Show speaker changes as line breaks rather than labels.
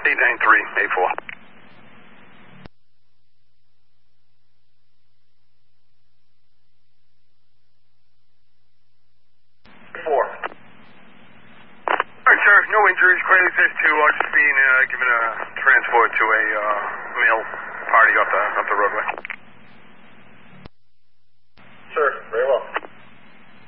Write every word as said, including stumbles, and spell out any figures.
eight nine three, eight four. Four. Alright, sir, no injuries, credit says two, uh, just being uh, given a transport to a uh,